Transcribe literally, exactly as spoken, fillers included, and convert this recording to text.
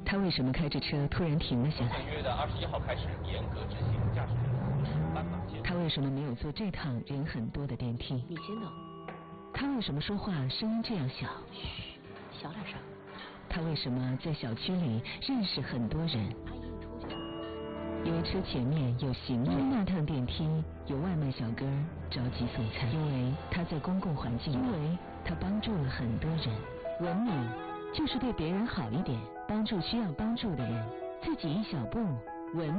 他为什么开着车突然停了下来？ 本月的二十一号开始严格执行驾驶人同时斑马线。 他为什么没有坐这趟人很多的电梯？ 你先走。 他为什么说话声音这样小？ 嘘，小点声。 他为什么在小区里认识很多人？ 阿姨，你出去。 因为车前面有行人，因为那趟电梯有外卖小哥着急送餐，因为他在公共环境，因为他帮助了很多人。文明就是对别人好一点，帮助需要帮助的人，自己一小步，文